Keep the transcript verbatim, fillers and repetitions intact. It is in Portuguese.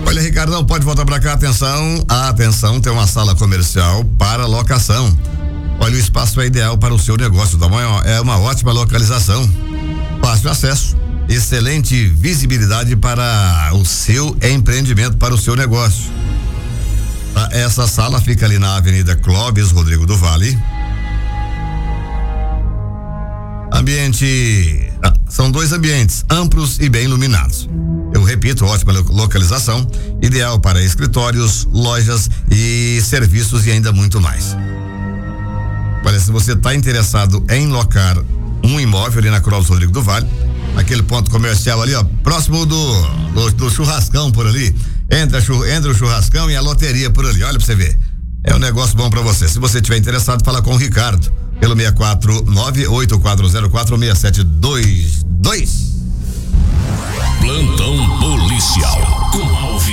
Olha, Ricardo, não pode voltar para cá, atenção, atenção, tem uma sala comercial para locação. Olha, o espaço é ideal para o seu negócio, tá bom? É uma ótima localização, fácil acesso, excelente visibilidade para o seu empreendimento, para o seu negócio. Essa sala fica ali na Avenida Clóvis Rodrigo do Vale. Ambiente, são dois ambientes amplos e bem iluminados. Eu repito, ótima localização, ideal para escritórios, lojas e serviços e ainda muito mais. Olha, se você está interessado em locar um imóvel ali na Clóvis Rodrigo do Vale, aquele ponto comercial ali, ó, próximo do, do, do churrascão por ali, entre, a, entre o churrascão e a loteria por ali, olha pra você ver. É um negócio bom pra você. Se você estiver interessado, fala com o Ricardo pelo seis quatro nove oito quatro zero quatro seis sete dois dois. Plantão